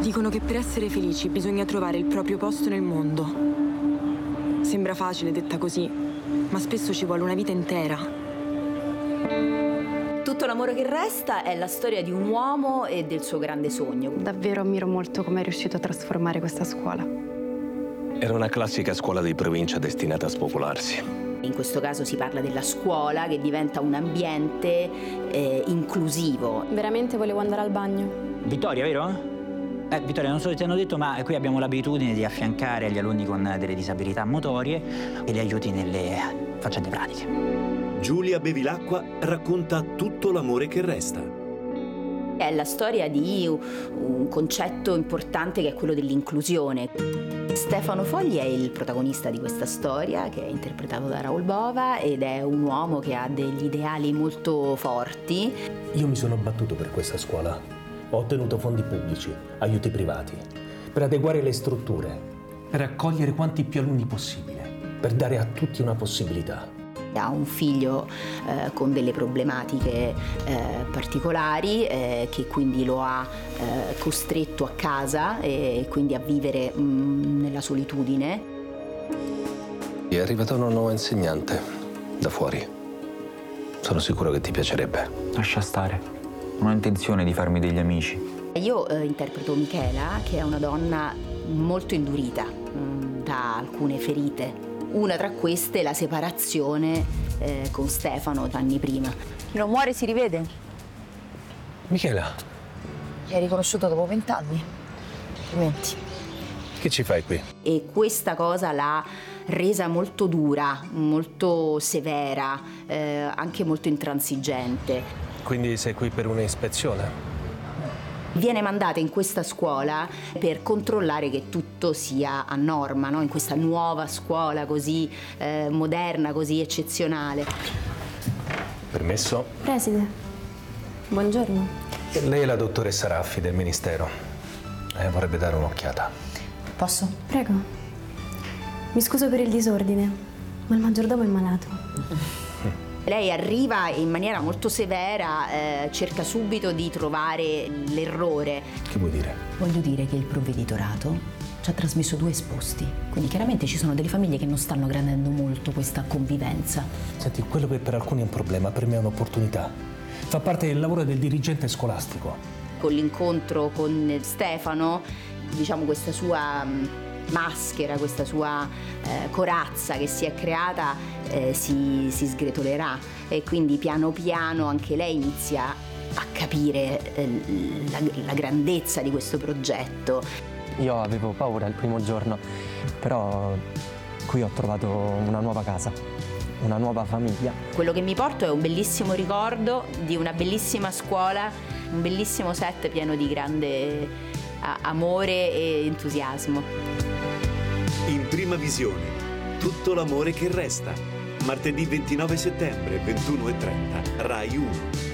Dicono che per essere felici bisogna trovare il proprio posto nel mondo. Sembra facile detta così, ma spesso ci vuole una vita intera. Tutto l'amore che resta è la storia di un uomo e del suo grande sogno. Davvero ammiro molto come è riuscito a trasformare questa scuola. Era una classica scuola di provincia destinata a spopolarsi. In questo caso si parla della scuola che diventa un ambiente inclusivo. Veramente volevo andare al bagno. Vittoria, vero? Vittoria, non so se ti hanno detto, ma qui abbiamo l'abitudine di affiancare agli alunni con delle disabilità motorie e li aiuti nelle faccende pratiche. Giulia Bevilacqua racconta tutto l'amore che resta. È la storia di un concetto importante che è quello dell'inclusione. Stefano Fogli è il protagonista di questa storia, che è interpretato da Raoul Bova, ed è un uomo che ha degli ideali molto forti. Io mi sono battuto per questa scuola. Ho ottenuto fondi pubblici, aiuti privati, per adeguare le strutture, per accogliere quanti più alunni possibile, per dare a tutti una possibilità. Ha un figlio con delle problematiche particolari che quindi lo ha costretto a casa e quindi a vivere nella solitudine. È arrivata una nuova insegnante da fuori. Sono sicuro che ti piacerebbe. Lascia stare. Non ho intenzione di farmi degli amici. Io interpreto Michela, che è una donna molto indurita da alcune ferite. Una tra queste è la separazione con Stefano anni prima. Chi non muore si rivede. Michela, Mi hai riconosciuto dopo 20 anni. Complimenti. che ci fai qui? E questa cosa l'ha resa molto dura, molto severa, anche molto intransigente. Quindi sei qui per un'ispezione? Viene mandata in questa scuola per controllare che tutto sia a norma, no? In questa nuova scuola così moderna, così eccezionale. Permesso? Preside, buongiorno. Lei è la dottoressa Raffi del Ministero. Vorrebbe dare un'occhiata. Posso? Prego. Mi scuso per il disordine, ma il maggiordomo è malato. Lei arriva in maniera molto severa, cerca subito di trovare l'errore. Che vuoi dire? Voglio dire che il provveditorato ci ha trasmesso 2 esposti. Quindi chiaramente ci sono delle famiglie che non stanno gradendo molto questa convivenza. Senti, quello che per alcuni è un problema, per me è un'opportunità. Fa parte del lavoro del dirigente scolastico. Con l'incontro con Stefano, diciamo, questa sua maschera, questa sua corazza che si è creata si sgretolerà, e quindi piano piano anche lei inizia a capire la grandezza di questo progetto. Io avevo paura il primo giorno, però qui ho trovato una nuova casa, una nuova famiglia. Quello che mi porto è un bellissimo ricordo di una bellissima scuola, un bellissimo set pieno di grande amore e entusiasmo. In prima visione, tutto l'amore che resta. Martedì 29 settembre, 21:30, Rai 1.